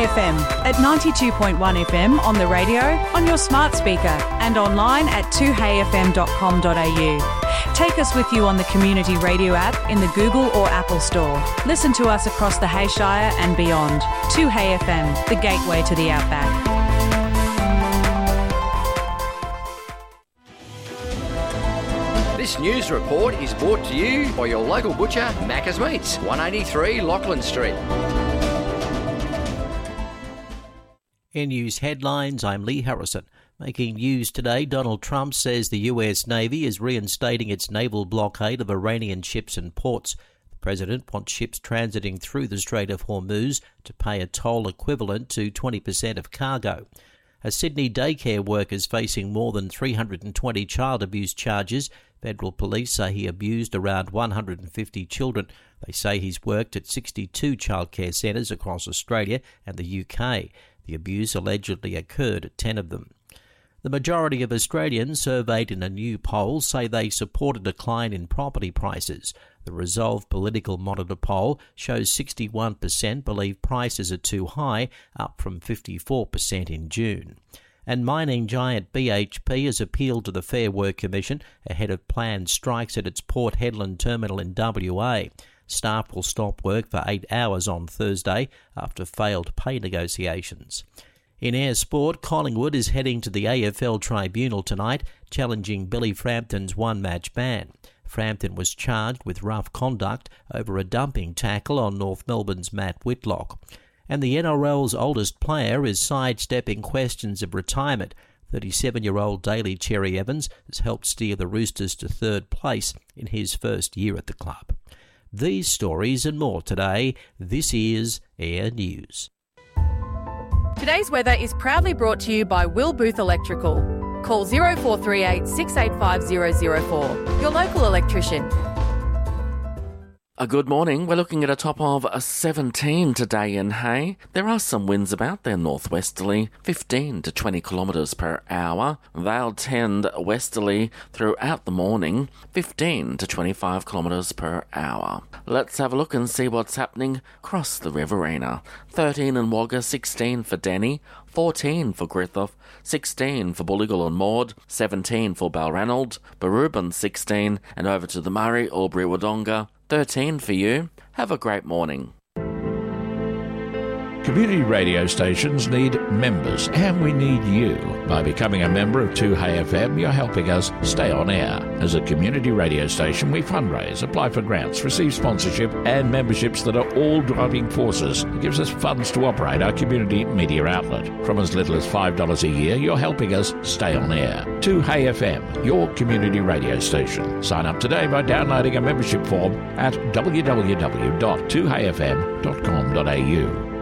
FM at 92.1 FM on the radio, on your smart speaker and online at 2heyfm.com.au. Take us with you on the Community Radio app in the Google or Apple Store. Listen to us across the Hayshire and beyond. 2Hey FM, the gateway to the outback. This news report is brought to you by your local butcher, Macca's Meats, 183 Lachlan Street. In news headlines, I'm Lee Harrison. Making news today, Donald Trump says the US Navy is reinstating its naval blockade of Iranian ships and ports. The president wants ships transiting through the Strait of Hormuz to pay a toll equivalent to 20% of cargo. A Sydney daycare worker is facing more than 320 child abuse charges. Federal police say he abused around 150 children. They say he's worked at 62 childcare centres across Australia and the UK. The abuse allegedly occurred at 10 of them. The majority of Australians surveyed in a new poll say they support a decline in property prices. The Resolve Political Monitor poll shows 61% believe prices are too high, up from 54% in June. And mining giant BHP has appealed to the Fair Work Commission ahead of planned strikes at its Port Hedland terminal in WA. Staff will stop work for 8 hours on Thursday after failed pay negotiations. In air sport, Collingwood is heading to the AFL Tribunal tonight, challenging Billy Frampton's one-match ban. Frampton was charged with rough conduct over a dumping tackle on North Melbourne's Matt Whitlock. And the NRL's oldest player is sidestepping questions of retirement. 37-year-old Daly Cherry Evans has helped steer the Roosters to third place in his first year at the club. These stories and more today. This is Air News. Today's weather is proudly brought to you by Will Booth Electrical. Call 0438 685 004. Your local electrician. Good morning. We're looking at a top of 17 today in Hay. There are some winds about. They're northwesterly, 15 to 20 kilometres per hour. They'll tend westerly throughout the morning, 15 to 25 kilometres per hour. Let's have a look and see what's happening across the Riverina. 13 in Wagga, 16 for Denny, 14 for Griffith, 16 for Bulligal and Maud, 17 for Balranald, Barubin 16, and over to the Murray, Albury, Wodonga, 13 for you. Have a great morning. Community radio stations need members, and we need you. By becoming a member of 2Hey FM, you're helping us stay on air. As a community radio station, we fundraise, apply for grants, receive sponsorship and memberships that are all driving forces. It gives us funds to operate our community media outlet. From as little as $5 a year, you're helping us stay on air. 2Hey FM, your community radio station. Sign up today by downloading a membership form at www.2heyfm.com.au.